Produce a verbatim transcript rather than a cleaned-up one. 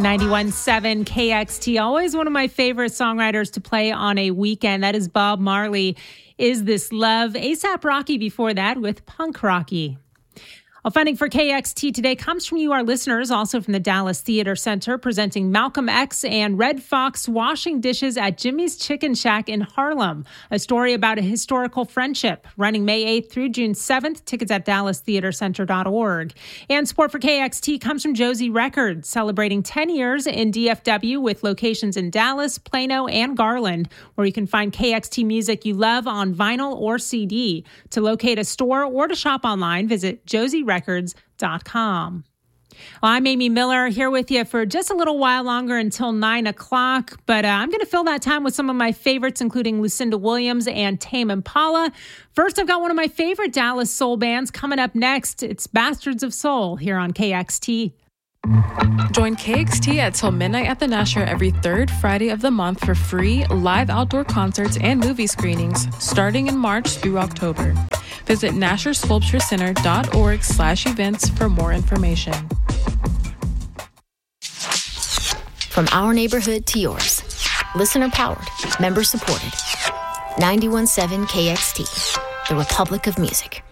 ninety-one point seven K X T, always one of my favorite songwriters to play on a weekend. That is Bob Marley. Is This Love? A$AP Rocky before that with Punk Rocky. Well, funding for K X T today comes from you, our listeners, also from the Dallas Theater Center, presenting Malcolm X and Red Fox washing dishes at Jimmy's Chicken Shack in Harlem, a story about a historical friendship, running May eighth through June seventh. Tickets at dallas theater center dot org. And support for K X T comes from Josie Records, celebrating ten years in D F W with locations in Dallas, Plano, and Garland, where you can find K X T music you love on vinyl or C D. To locate a store or to shop online, visit josie records dot com. Well, I'm Amy Miller here with you for just a little while longer until nine o'clock, but uh, I'm going to fill that time with some of my favorites, including Lucinda Williams and Tame Impala. First, I've got one of my favorite Dallas soul bands coming up next. It's Bastards of Soul here on K X T. Join K X T at Till Midnight at the Nasher every third Friday of the month for free live outdoor concerts and movie screenings starting in March through October. Visit nasher sculpture center dot org slash events for more information. From our neighborhood to yours. Listener powered, member supported. ninety-one point seven K X T, the Republic of Music.